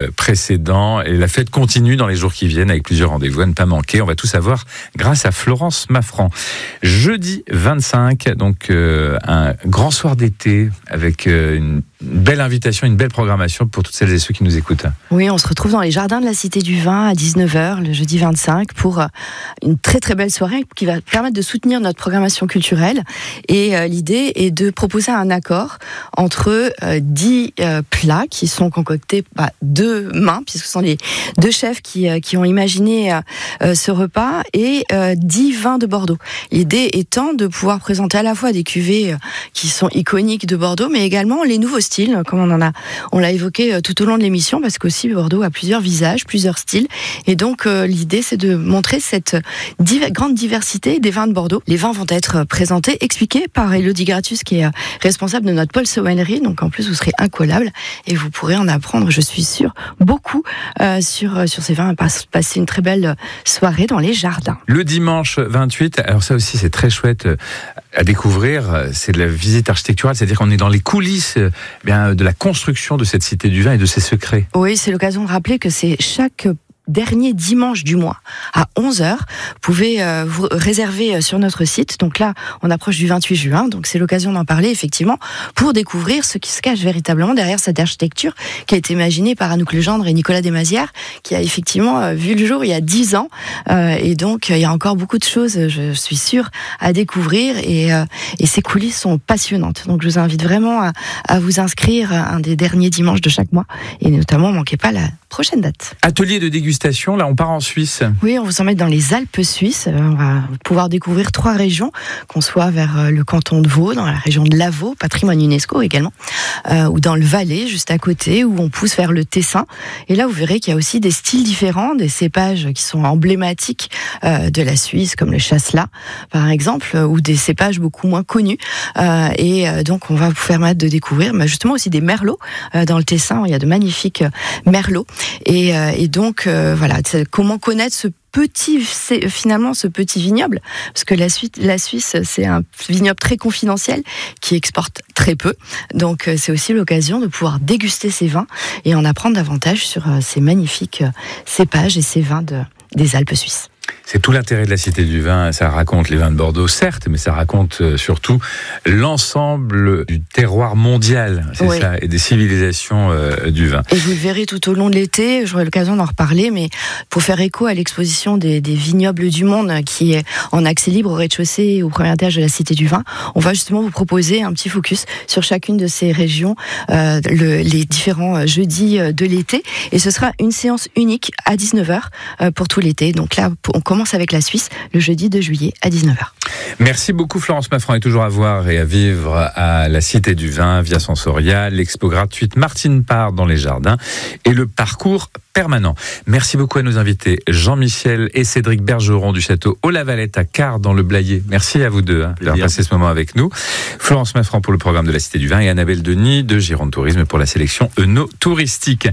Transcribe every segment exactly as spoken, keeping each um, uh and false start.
précédent. Et la fête continue dans les jours qui viennent avec plusieurs rendez-vous à ne pas manquer. On va tout savoir grâce à Florence Maffran. Jeudi vingt-cinq, donc euh, un grand soir d'été avec euh, une belle invitation, une belle programmation pour toutes celles et ceux qui nous écoutent. Oui, on se retrouve dans les jardins de la Cité du Vin à dix-neuf heures le jeudi vingt-cinq pour une très très belle soirée qui va permettre de soutenir notre programmation culturelle. Et euh, l'idée est de proposer un accord entre euh, dix euh, plats qui sont concoctés par deux mains, puisque ce sont les deux chefs qui, euh, qui ont imaginé euh, ce repas, et euh, dix vins de Bordeaux. L'idée étant de pouvoir présenter à la fois des cuvées euh, qui sont iconiques de Bordeaux, mais également les nouveaux styles, comme on en a, on l'a évoqué euh, tout au long de l'émission, parce qu'aussi Bordeaux a plusieurs visages, plusieurs styles, et donc euh, l'idée c'est de montrer cette div- grande diversité des vins de Bordeaux. Les vins vont être présentés, expliqués par Elodie Gratus, qui est euh, responsable de notre pôle sommellerie, donc en plus vous serez incollable et vous pourrez en apprendre, je suis sûre, beaucoup euh, sur, sur ces vins, passer une très belle soirée dans les jardins. Le dimanche vingt-huit, alors ça aussi c'est très chouette à découvrir, c'est de la visite architecturale, c'est-à-dire qu'on est dans les coulisses eh bien, de la construction de cette Cité du Vin et de ses secrets. Oui, c'est l'occasion de rappeler que c'est chaque dernier dimanche du mois à onze heures. Vous pouvez euh, vous réserver sur notre site. Donc là, on approche du vingt-huit juin, donc c'est l'occasion d'en parler effectivement pour découvrir ce qui se cache véritablement derrière cette architecture qui a été imaginée par Anouk Legendre et Nicolas Desmazières, qui a effectivement euh, vu le jour il y a dix ans. Euh, et donc, il y a encore beaucoup de choses, je suis sûre, à découvrir et, euh, et ces coulisses sont passionnantes. Donc, je vous invite vraiment à, à vous inscrire un des derniers dimanches de chaque mois et notamment, manquez pas la prochaine date. Atelier de dégustation, là on part en Suisse. Oui, on vous emmène dans les Alpes suisses. On va pouvoir découvrir trois régions, qu'on soit vers le canton de Vaud, dans la région de Lavaux, patrimoine UNESCO également, euh, ou dans le Valais, juste à côté, où on pousse vers le Tessin. Et là, vous verrez qu'il y a aussi des styles différents, des cépages qui sont emblématiques euh, de la Suisse, comme le Chasselas, par exemple, ou des cépages beaucoup moins connus. Euh, et euh, donc, on va vous permettre de découvrir bah, justement aussi des merlots. Euh, dans le Tessin, il y a de magnifiques merlots. Et, euh, et donc, euh, voilà, comment connaître ce petit, c'est finalement ce petit vignoble, parce que la Suisse, la Suisse, c'est un vignoble très confidentiel qui exporte très peu. Donc, c'est aussi l'occasion de pouvoir déguster ces vins et en apprendre davantage sur ces magnifiques cépages et ces vins de, des Alpes suisses. C'est tout l'intérêt de la Cité du Vin. Ça raconte les vins de Bordeaux, certes, mais ça raconte surtout l'ensemble du terroir mondial, c'est oui. ça, et des civilisations euh, du vin. Et vous le verrez tout au long de l'été, j'aurai l'occasion d'en reparler, mais pour faire écho à l'exposition des, des vignobles du monde qui est en accès libre au rez-de-chaussée au premier étage de la Cité du Vin, on va justement vous proposer un petit focus sur chacune de ces régions, euh, le, les différents jeudis de l'été, et ce sera une séance unique à dix-neuf heures euh, pour tout l'été. Donc là, on commence avec la Suisse le jeudi deux juillet à dix-neuf heures. Merci beaucoup Florence Maffran, et toujours à voir et à vivre à la Cité du Vin, Via Sensoria, l'expo gratuite Martine Parr dans les jardins et le parcours permanent. Merci beaucoup à nos invités Jean-Michel et Cédric Bergeron du château Haut-la-Valette à Quart dans le Blayais. Merci à vous deux hein, d'avoir passé ce moment avec nous. Florence Maffran pour le programme de la Cité du Vin et Annabelle Denis de Gironde Tourisme pour la sélection Eno Touristique.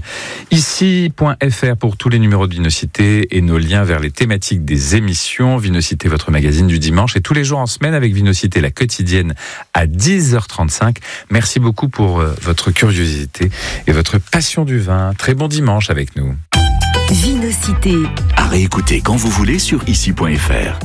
Ici point F R pour tous les numéros de Vinocité et nos liens vers les thématiques des émissions. Vinocité, votre magazine du dimanche, et tous les jours en semaine avec Vinocité, la quotidienne à dix heures trente-cinq. Merci beaucoup pour euh, votre curiosité et votre passion du vin. Très bon dimanche avec nous. Vinocité. À réécouter quand vous voulez sur ici point F R.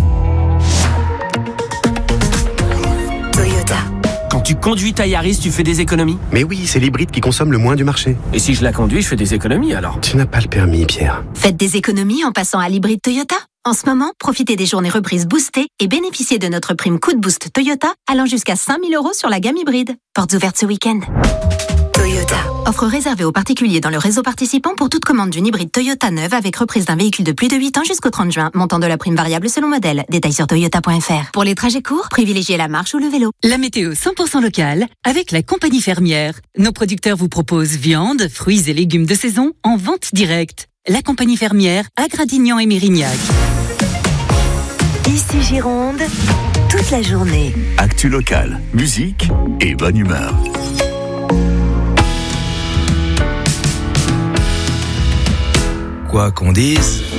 Toyota. Quand tu conduis ta Yaris, tu fais des économies ? Mais oui, c'est l'hybride qui consomme le moins du marché. Et si je la conduis, je fais des économies alors ? Tu n'as pas le permis, Pierre. Faites des économies en passant à l'hybride Toyota. En ce moment, profitez des journées reprises boostées et bénéficiez de notre prime coup de boost Toyota allant jusqu'à cinq mille euros sur la gamme hybride. Portes ouvertes ce week-end. Toyota. Offre réservée aux particuliers dans le réseau participant pour toute commande d'une hybride Toyota neuve avec reprise d'un véhicule de plus de huit ans jusqu'au trente juin. Montant de la prime variable selon modèle. Détails sur toyota point F R. Pour les trajets courts, privilégiez la marche ou le vélo. La météo cent pour cent locale avec la compagnie fermière. Nos producteurs vous proposent viande, fruits et légumes de saison en vente directe. La compagnie fermière à Gradignan et Mérignac. Ici Gironde, toute la journée. Actu locale, musique et bonne humeur. Quoi qu'on dise,